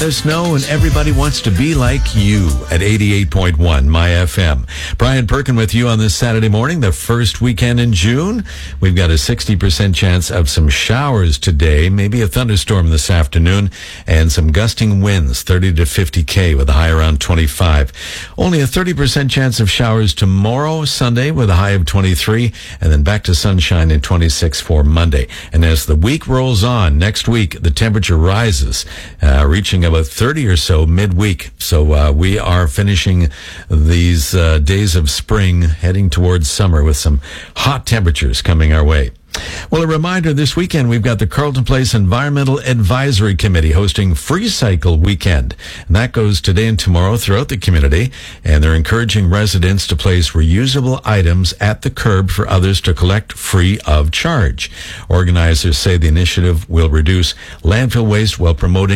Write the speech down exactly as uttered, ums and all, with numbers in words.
Let us know, and everybody wants to be like you at eighty-eight point one My F M. Brian Perkin with you on this Saturday morning, the first weekend in June. We've got a sixty percent chance of some showers today, maybe a thunderstorm this afternoon, and some gusting winds, thirty to fifty K with a high around twenty-five. Only a thirty percent chance of showers tomorrow, Sunday, with a high of twenty-three, and then back to sunshine and twenty-six for Monday. And as the week rolls on, next week, the temperature rises, uh, reaching about thirty or so midweek. So uh, we are finishing these uh, days of spring, heading towards summer with some hot temperatures coming our way. Well, a reminder, this weekend we've got the Carleton Place Environmental Advisory Committee hosting Free Cycle Weekend. And that goes today and tomorrow throughout the community. And they're encouraging residents to place reusable items at the curb for others to collect free of charge. Organizers say the initiative will reduce landfill waste while promoting